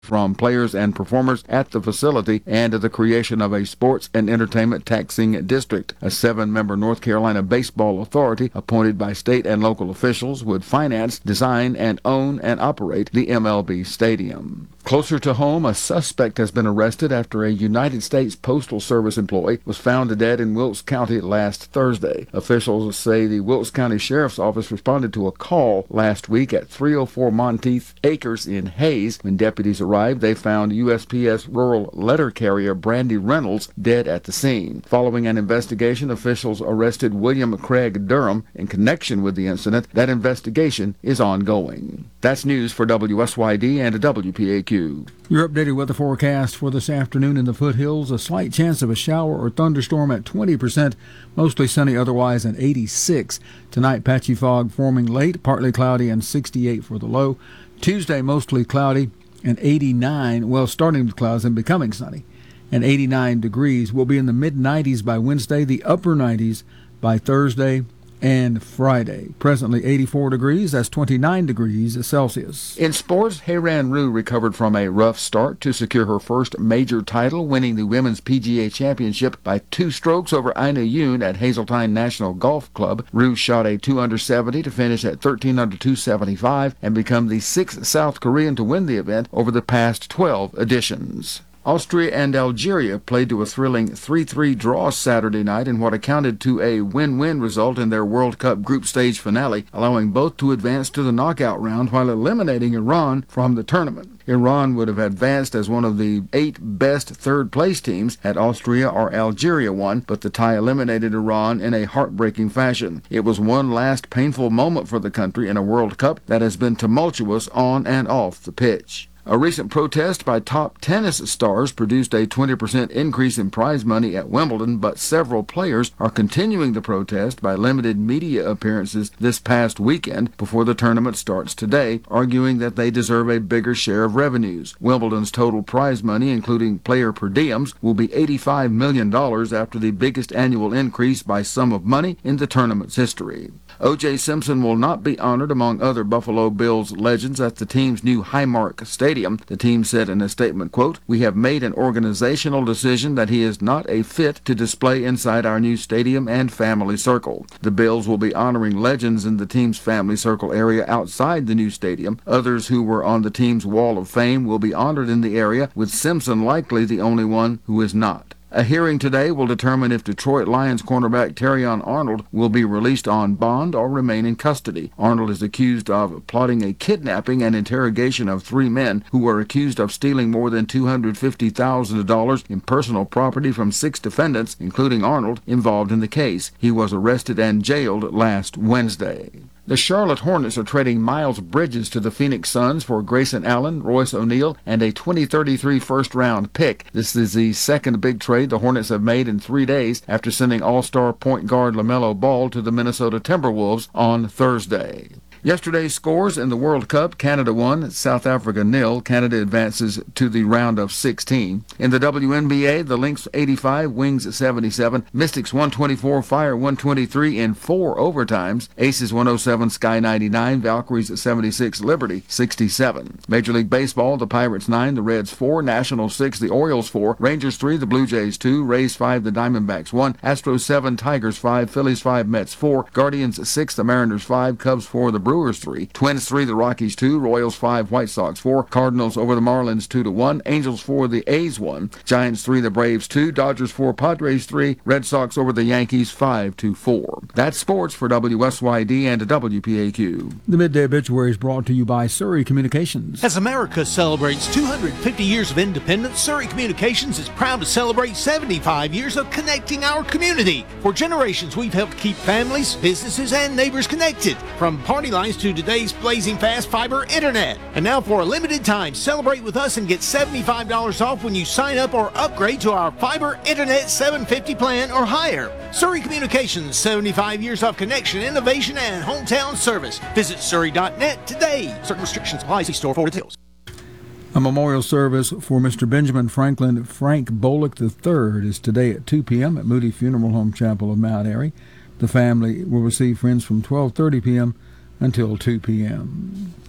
from players and performers at the facility and the creation of a sports and entertainment taxing district. A 7-member North Carolina baseball authority appointed by state and local officials would finance, design, and own and operate the MLB stadium. Closer to home, a suspect has been arrested after a United States Postal Service employee was found dead in Wilkes County last Thursday. Officials say the Wilkes County Sheriff's Office responded to a call last week at 304 Monteith Acres in Hayes. When deputies arrived, they found USPS rural letter carrier Brandy Reynolds dead at the scene. Following an investigation, officials arrested William Craig Durham in connection with the incident. That investigation is ongoing. That's news for WSYD and WPAQ. Your updated weather forecast for this afternoon in the foothills: a slight chance of a shower or thunderstorm at 20%, mostly sunny otherwise at 86. Tonight, patchy fog forming late, partly cloudy and 68 for the low. Tuesday, mostly cloudy and 89, starting with clouds and becoming sunny, and 89 degrees. Will be in the mid-90s by Wednesday, the upper 90s by Thursday and Friday. Presently 84 degrees, that's 29 degrees Celsius. In sports, Heyran Rue recovered from a rough start to secure her first major title, winning the Women's PGA Championship by 2 strokes over Ina Yoon at Hazeltine National Golf Club. Rue shot a 2-under-70 to finish at 13-under-275 and become the 6th South Korean to win the event over the past 12 editions. Austria and Algeria played to a thrilling 3-3 draw Saturday night in what accounted to a win-win result in their World Cup group stage finale, allowing both to advance to the knockout round while eliminating Iran from the tournament. Iran would have advanced as one of the 8 best third-place teams had Austria or Algeria won, but the tie eliminated Iran in a heartbreaking fashion. It was one last painful moment for the country in a World Cup that has been tumultuous on and off the pitch. A recent protest by top tennis stars produced a 20% increase in prize money at Wimbledon, but several players are continuing the protest by limited media appearances this past weekend before the tournament starts today, arguing that they deserve a bigger share of revenues. Wimbledon's total prize money, including player per diems, will be $85 million after the biggest annual increase by sum of money in the tournament's history. O.J. Simpson will not be honored among other Buffalo Bills legends at the team's new Highmark Stadium. The team said in a statement, quote, "We have made an organizational decision that he is not a fit to display inside our new stadium and family circle. The Bills will be honoring legends in the team's family circle area outside the new stadium. Others who were on the team's wall of fame will be honored in the area, with Simpson likely the only one who is not." A hearing today will determine if Detroit Lions cornerback Terrion Arnold will be released on bond or remain in custody. Arnold is accused of plotting a kidnapping and interrogation of 3 men who were accused of stealing more than $250,000 in personal property from 6 defendants, including Arnold, involved in the case. He was arrested and jailed last Wednesday. The Charlotte Hornets are trading Miles Bridges to the Phoenix Suns for Grayson Allen, Royce O'Neal, and a 2033 first-round pick. This is the second big trade the Hornets have made in 3 days after sending all-star point guard LaMelo Ball to the Minnesota Timberwolves on Thursday. Yesterday's scores in the World Cup: Canada 1, South Africa 0. Canada advances to the round of 16. In the WNBA, the Lynx 85, Wings 77, Mystics 124, Fire 123 in 4 overtimes, Aces 107, Sky 99, Valkyries 76, Liberty 67. Major League Baseball: the Pirates 9, the Reds 4, Nationals 6, the Orioles 4, Rangers 3, the Blue Jays 2, Rays 5, the Diamondbacks 1, Astros 7, Tigers 5, Phillies 5, Mets 4, Guardians 6, the Mariners 5, Cubs 4, the Brewers 3, Twins 3, the Rockies 2, Royals 5, White Sox 4, Cardinals over the Marlins 2-1, Angels 4, the A's 1, Giants 3, the Braves 2, Dodgers 4, Padres 3, Red Sox over the Yankees 5-4. That's sports for WSYD and WPAQ. The Midday Obituary is brought to you by Surrey Communications. As America celebrates 250 years of independence, Surrey Communications is proud to celebrate 75 years of connecting our community. For generations, we've helped keep families, businesses, and neighbors connected. From party lines to today's blazing fast fiber internet. And now for a limited time, celebrate with us and get $75 off when you sign up or upgrade to our fiber internet 750 plan or higher. Surrey Communications, 75 years of connection, innovation, and hometown service. Visit surrey.net today. Certain restrictions apply. See store for details. A memorial service for Mr. Benjamin Franklin Frank Bolick III is today at 2 p.m. at Moody Funeral Home Chapel of Mount Airy. The family will receive friends from 12:30 p.m. until 2 p.m.